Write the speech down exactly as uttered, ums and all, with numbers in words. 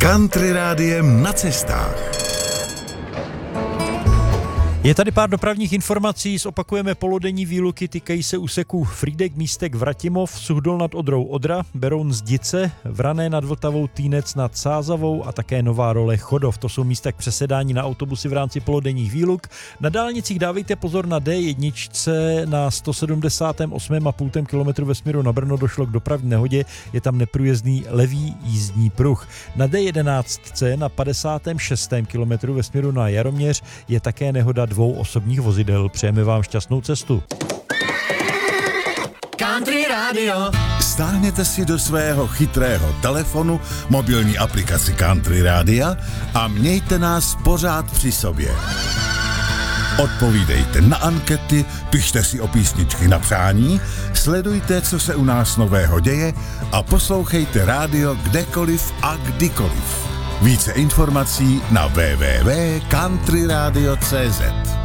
Country rádiem na cestách. Je tady pár dopravních informací, zopakujeme polodenní výluky, týkají se úseků Frýdek, Místek, Vratimov, Suchdol nad Odrou, Odra, Beroun, Zdice, Vrané nad Vltavou, Týnec nad Sázavou a také Nová Role, Chodov. To jsou místa k přesedání na autobusy v rámci polodenních výluk. Na dálnicích dávejte pozor na dé jedna, na sto sedmdesát osm celá pět kilometru ve směru na Brno došlo k dopravní nehodě, je tam neprůjezdný levý jízdní pruh. Na dé jedenáct na padesátém šestém kilometru ve směru na Jaroměř je také nehoda dvou osobních vozidel. Přejeme vám šťastnou cestu. Country Radio. Stáhněte si do svého chytrého telefonu mobilní aplikaci Country Rádia a mějte nás pořád při sobě. Odpovídejte na ankety, pište si o písničky na přání, sledujte, co se u nás nového děje a poslouchejte rádio kdekoliv a kdykoliv. Více informací na w w w tečka country radio tečka c z.